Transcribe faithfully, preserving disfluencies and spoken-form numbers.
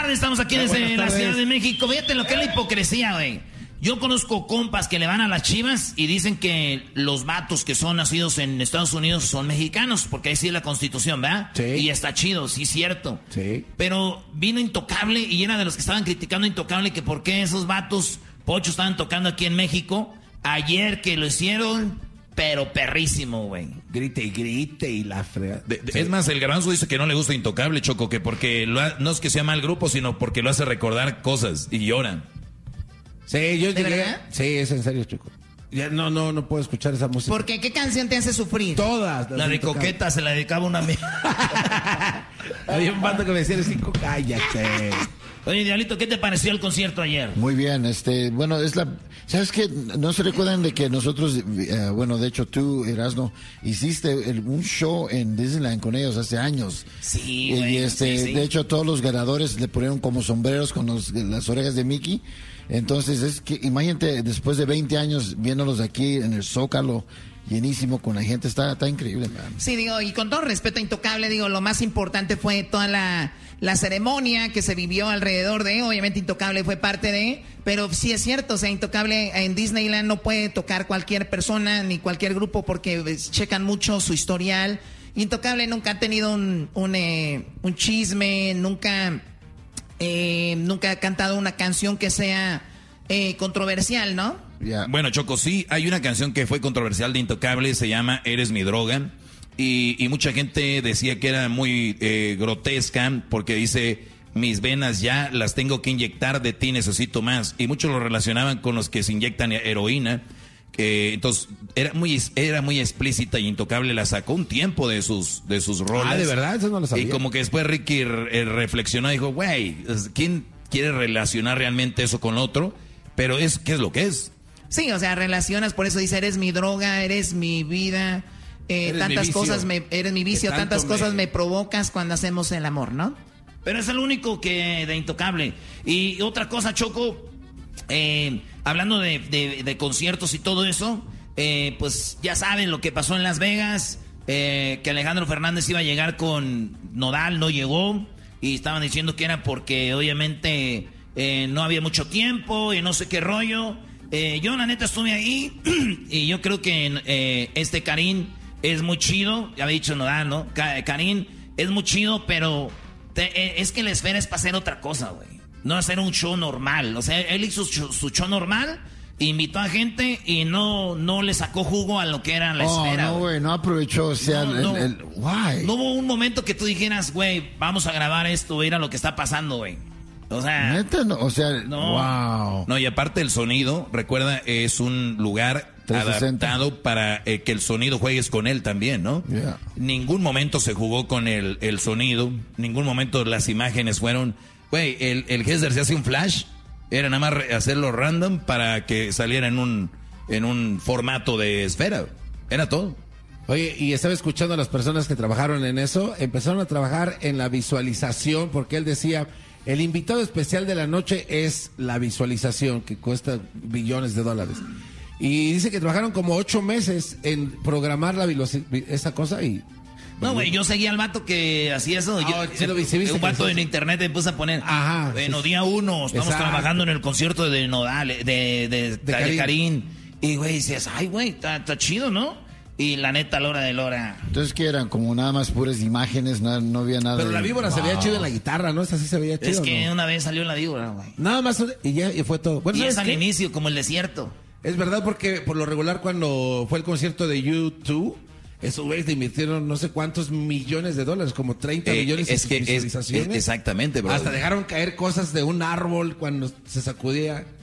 tardes, estamos aquí desde la Ciudad de México. Fíjate lo que es la hipocresía, güey. Yo conozco compas que le van a las Chivas y dicen que los vatos que son nacidos en Estados Unidos son mexicanos, porque ahí sí es la Constitución, ¿verdad? Sí. Y está chido, sí, cierto. Sí. Pero vino Intocable y era de los que estaban criticando a Intocable que por qué esos vatos pochos estaban tocando aquí en México. Ayer que lo hicieron, pero perrísimo, güey. Grite y grite y la frega. De, de, sí. Es más, el Garbanzo dice que no le gusta Intocable, Choco, que porque lo ha, no es que sea mal grupo, sino porque lo hace recordar cosas y lloran. Sí, yo ¿De llegué. verdad? Sí, es en serio, Choco. Ya no, no, no puedo escuchar esa música. ¿Por qué? ¿Qué canción te hace sufrir? Todas. La de Coqueta se la dedicaba una amiga. Había un bando que me decía, cinco, cállate. Oye, Diablito, ¿qué te pareció el concierto ayer? Muy bien, este, bueno, es la, ¿sabes qué? No se recuerdan de que nosotros, eh, bueno, de hecho tú, Erasmo, hiciste el, un show en Disneyland con ellos hace años. Sí, y güey, este, sí, sí. De hecho todos los ganadores le ponieron como sombreros con los, las orejas de Mickey. Entonces es que, imagínate, después de veinte años viéndolos aquí en el Zócalo, llenísimo con la gente, está, está increíble, man. Sí, digo, y con todo respeto a Intocable, digo, lo más importante fue toda la, la ceremonia que se vivió alrededor de, obviamente Intocable fue parte de, pero sí es cierto, o sea, Intocable en Disneyland no puede tocar cualquier persona ni cualquier grupo porque pues, checan mucho su historial. Intocable nunca ha tenido un, un, eh, un chisme, nunca, eh, nunca ha cantado una canción que sea eh, controversial, ¿no? Yeah. Bueno, Choco, sí, hay una canción que fue controversial de Intocable, se llama Eres mi droga, y, y mucha gente decía que era muy eh, grotesca, porque dice, mis venas ya las tengo que inyectar, de ti necesito más, y muchos lo relacionaban con los que se inyectan heroína, que entonces era muy, era muy explícita, y Intocable la sacó un tiempo de sus, de sus rolas. Ah, ¿de verdad? Eso no lo sabía. Y como que después Ricky re, reflexionó y dijo, güey, ¿quién quiere relacionar realmente eso con otro? Pero es, ¿qué es lo que es? Sí, o sea, relacionas, por eso dice, eres mi droga, eres mi vida, eh, Eres tantas mi vicio. cosas, me, eres mi vicio, Que tanto tantas cosas me- me provocas cuando hacemos el amor, ¿no? Pero es el único que de Intocable. Y otra cosa, Choco, eh, hablando de, de, de conciertos y todo eso, eh, pues ya saben lo que pasó en Las Vegas, eh, que Alejandro Fernández iba a llegar con Nodal, no llegó, y estaban diciendo que era porque obviamente eh, no había mucho tiempo y no sé qué rollo. Eh, yo la neta estuve ahí y yo creo que eh, este Karim es muy chido, ya había dicho Nodal, ¿no? Ka- Karim es muy chido, pero te, eh, es que la esfera es para hacer otra cosa, güey. No hacer un show normal. O sea, él hizo su, su show normal, invitó a gente y no, no le sacó jugo a lo que era la Oh, esfera. no, güey, no aprovechó, o sea, No, el, no. el- why? No hubo un momento que tú dijeras, güey, vamos a grabar esto, mira lo que está pasando, güey. O sea, Neta, no, o sea, No. wow. No, y aparte el sonido, recuerda, es un lugar trescientos sesenta. adaptado para eh, que el sonido juegues con él también, ¿no? Yeah. Ningún momento se jugó con el, el sonido, ningún momento las imágenes fueron... Güey, el, el Hesler se hace un flash, era nada más re- hacerlo random para que saliera en un, en un formato de esfera, era todo. Oye, y estaba escuchando a las personas que trabajaron en eso, empezaron a trabajar en la visualización, porque él decía, el invitado especial de la noche es la visualización, que cuesta billones de dólares. Y dice que trabajaron como ocho meses en programar la viloci- esa cosa y... no, güey, yo seguía al vato que hacía eso. Ah, Yo- sí lo vi, sí viste un que vato sí, en sí. internet me puse a poner. Ajá, Bueno, sí, día uno, estamos Exacto. trabajando en el concierto de Nodal, de, de, de, de Karim. Karim. Y, güey, dices, ay, güey, está está chido, ¿no? Y la neta, a la hora de la hora. Entonces, ¿qué eran? Como nada más puras imágenes, no, no había nada Pero de... la víbora se veía Wow. chido en la guitarra, ¿no? Esa sí se veía chido, Es que ¿no? una vez salió la víbora, güey. Nada más, y ya y fue todo. Bueno, Y ¿sabes es al qué? inicio, como el desierto. Es verdad, porque por lo regular cuando fue el concierto de U dos, esos güeyes le invirtieron no sé cuántos millones de dólares, como treinta Eh, millones es en que es, visualizaciones. es- exactamente, bro. Hasta dejaron caer cosas de un árbol cuando se sacudía.